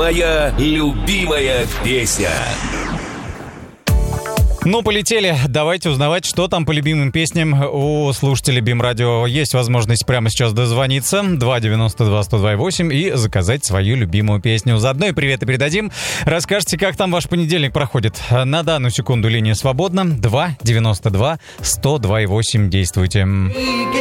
Моя любимая песня. Ну, полетели. Давайте узнавать, что там по любимым песням у слушателей БИМ-радио. Есть возможность прямо сейчас дозвониться 292-102-8 и заказать свою любимую песню. Заодно и приветы передадим. Расскажите, как там ваш понедельник проходит. На данную секунду линия свободна. 292-102-8. Действуйте.